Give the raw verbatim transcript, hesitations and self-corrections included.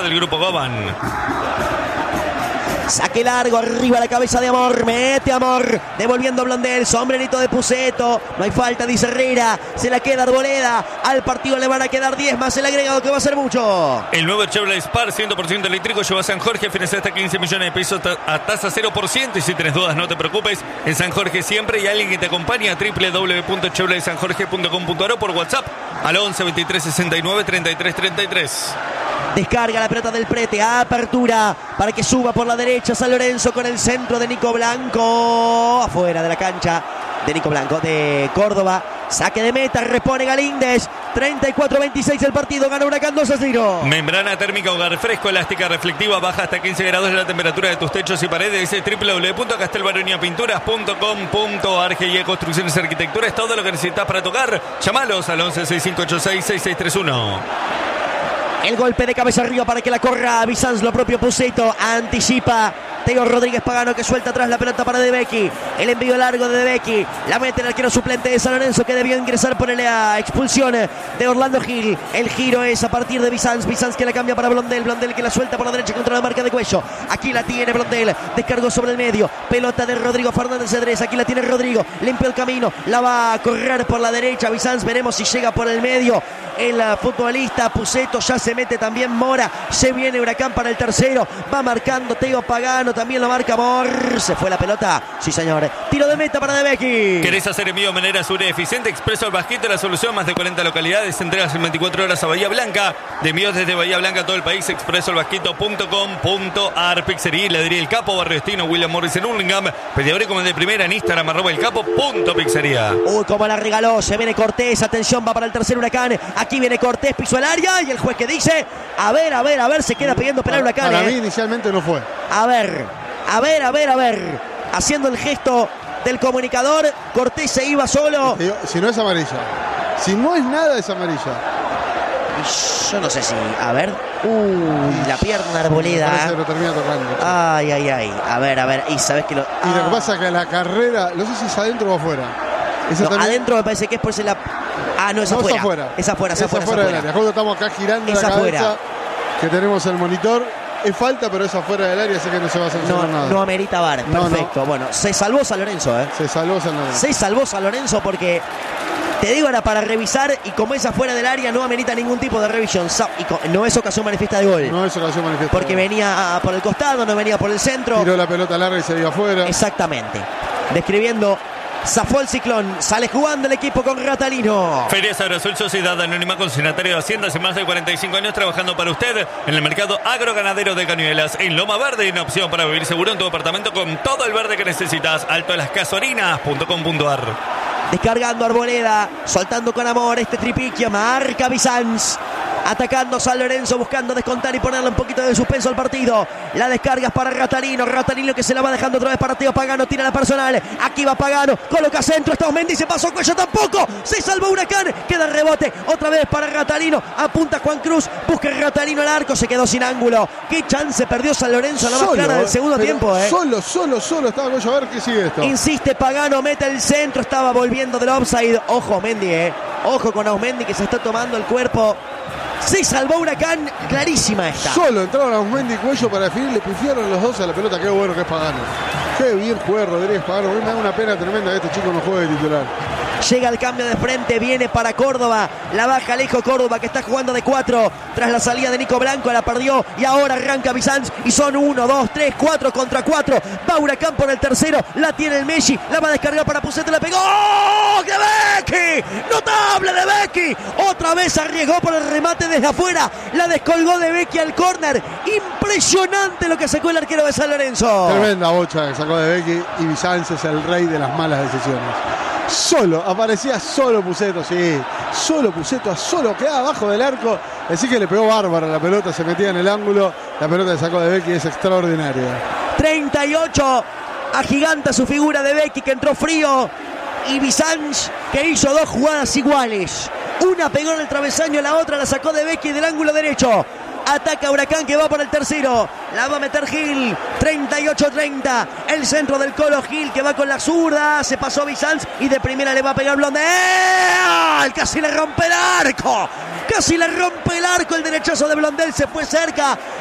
del grupo Goban. Saque largo, arriba la cabeza de Amor, mete Amor, devolviendo Blondel, sombrerito de Puceto, no hay falta, dice Herrera, se la queda Arboleda, al partido le van a quedar diez más el agregado que va a ser mucho. El nuevo Chevrolet Spark cien por ciento eléctrico lleva a San Jorge, financia hasta quince millones de pesos a tasa cero por ciento y si tenés dudas no te preocupes, en San Jorge siempre hay alguien que te acompaña a doble u doble u doble u punto chevrolet san jorge punto com punto a r o por WhatsApp al once veintitrés sesenta y nueve treinta y tres treinta y tres. Descarga la pelota del Prete, apertura para que suba por la derecha San Lorenzo con el centro de Nico Blanco, afuera de la cancha de Nico Blanco, de Córdoba, saque de meta, repone Galíndez, treinta y cuatro veintiséis el partido, gana Huracán dos a cero. Membrana térmica hogar fresco, elástica reflectiva, baja hasta quince grados la temperatura de tus techos y paredes, doble u doble u doble u punto castelbaronia pinturas punto com punto a r g y Construcciones y Arquitectura es todo lo que necesitas para tocar, llamalos al once sesenta y cinco ochenta y seis sesenta y seis treinta y uno. El golpe de cabeza arriba para que la corra Bizanz, lo propio Puceto, anticipa Teo Rodríguez Pagano que suelta atrás la pelota para De Becchi, el envío largo de De Becchi, la mete el arquero suplente de San Lorenzo que debió ingresar por la expulsión de Orlando Gil, el giro es a partir de Bizanz, Bizanz que la cambia para Blondel, Blondel que la suelta por la derecha contra la marca de Cuello, aquí la tiene Blondel, descargó sobre el medio, pelota de Rodrigo Fernández Cedrés, aquí la tiene Rodrigo, limpia el camino, la va a correr por la derecha Bizanz, veremos si llega por el medio el futbolista Puceto, ya se mete también Mora, se viene Huracán para el tercero, va marcando Teo Pagano, también lo marca Amor, se fue la pelota, sí señor, tiro de meta para De Becchi. ¿Querés hacer envío de manera segura y eficiente? Expreso al Basquete, la solución, más de cuarenta localidades, entregas en veinticuatro horas a Bahía Blanca, de envíos desde Bahía Blanca a todo el país, expreso al basquito punto com punto a r, Pizzería, le diría el Capo, Barrio Destino, William Morris en Hurlingham, pedidor como el de primera en Instagram, arroba el capo punto pizzería. Uy, como la regaló, se viene Cortés, atención, va para el tercer Huracán, aquí viene Cortés, pisó el área y el juez que dice, a ver, a ver, a ver, se queda pidiendo penal Huracán. Para eh. mí inicialmente no fue. A ver, a ver, a ver, a ver, haciendo el gesto del comunicador, Cortés se iba solo. Si no es amarilla, si no es nada es amarilla. Yo no sé si, a ver, uy, la pierna Arboleda. Parece que lo termina tocando. Ay, ay, ay, a ver, a ver, y sabes que lo... Y lo ah. que pasa es que la carrera, no sé si es adentro o afuera. No, también... Adentro me parece que es por si la... Ah, no, es no, afuera. Es afuera. Es afuera, es afuera. Es afuera del área. Justo estamos acá girando es la afuera. cabeza que tenemos el monitor. Es falta, pero es afuera del área, así que no se va a sancionar no, nada. No amerita V A R, no, perfecto. No. Bueno, se salvó San Lorenzo, ¿eh? Se salvó San Lorenzo. Se salvó San Lorenzo porque, te digo, era para revisar y como es afuera del área no amerita ningún tipo de revisión. Y no es ocasión manifiesta de gol. No es ocasión manifiesta. Porque venía por el costado, no venía por el centro. Tiró la pelota larga y se iba afuera. Exactamente. Describiendo... Zafó el ciclón, sale jugando el equipo con Ratalino. Feria Agrosul, Sociedad Anónima Consignatario de Hacienda, hace más de cuarenta y cinco años trabajando para usted en el mercado agroganadero de Cañuelas. En Loma Verde, una opción para vivir seguro en tu departamento con todo el verde que necesitas. Alto de las Casorinas punto com punto a r. Descargando Arboleda, soltando con amor este tripiquio, marca Bizanz. Atacando San Lorenzo, buscando descontar y ponerle un poquito de suspenso al partido. La descarga es para Ratalino. Ratalino que se la va dejando otra vez para Teo Pagano. Tira la personal. Aquí va Pagano. Coloca centro. Está Osmendi. Se pasó Cuello tampoco. Se salvó Huracán. Queda el rebote. Otra vez para Ratalino. Apunta Juan Cruz. Busca Ratalino el arco. Se quedó sin ángulo. Qué chance perdió San Lorenzo. La más solo, clara del segundo tiempo. Eh. Solo, solo, solo estaba Cuello. A ver qué sigue esto. Insiste Pagano. Mete el centro. Estaba volviendo del offside. Ojo Osmendi. Eh. Ojo con Osmendi que se está tomando el cuerpo. Se salvó Huracán, clarísima esta. Solo entraron a Osmendi y Cuello para definir, le pifiaron los dos a la pelota. Qué bueno que es Pagano. Qué bien juega Rodríguez Pagano. Me da una pena tremenda que este chico no juegue de titular. Llega el cambio de frente, viene para Córdoba. La baja Alejo Córdoba que está jugando de cuatro. Tras la salida de Nico Blanco, la perdió. Y ahora arranca Bizanz. Y son uno, dos, tres, cuatro contra cuatro. Va Huracán por el tercero. La tiene el Messi. La va a descargar para Puceto. La pegó. ¡Oh! ¡De Becchi! ¡Notable de Becchi! Otra vez arriesgó por el remate desde afuera. La descolgó de Becchi al córner. Impresionante lo que sacó el arquero de San Lorenzo. Tremenda bocha que sacó de Becchi. Y Bizanz es el rey de las malas decisiones. Solo, aparecía solo Puceto, sí. Solo Puceto, solo quedaba abajo del arco. Así que le pegó bárbara la pelota, se metía en el ángulo. La pelota que sacó de Becchi es extraordinaria. treinta y ocho. Agiganta su figura de Becchi que entró frío. Y Bizanz que hizo dos jugadas iguales. Una pegó en el travesaño, la otra la sacó de Becchi del ángulo derecho. Ataca Huracán que va por el tercero. La va a meter Gil. treinta y ocho treinta. El centro del Colo Gil que va con la zurda. Se pasó Bizanz y de primera le va a pegar Blondel. Casi le rompe el arco. Casi le rompe rompe el arco, el derechazo de Blondel se fue cerca.